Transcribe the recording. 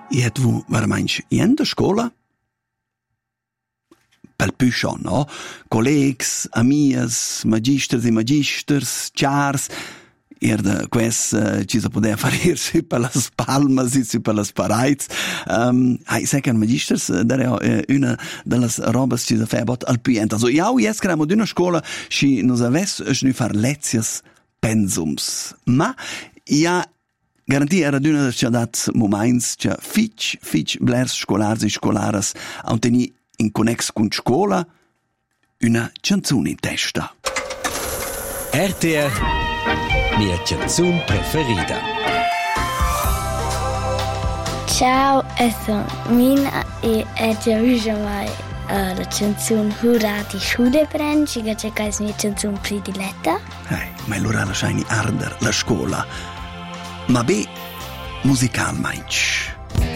E tu veramente in da scuola? Pel più schon, no? Collegs, amias, magisters e magisters, chars, da quest ci si poteva fare per le palmas e per le paraiz. Sai che magisters era una delle robe che si fa al più. Also, io escremo di una scuola che non avesse fare lezioni pensums. Ma ja garantia era d'una dei dat moments che fitch blers scolars e scolaras han teni in connex con scuola una canzone in testa. RTR, mia canzone preferita. Ciao, sono Mina e già visto mai la canzone Hurra di Schule Brenci, che è la mia canzone prediletta. Ma allora lasciai arder la scuola. Ma beh, musical mainz.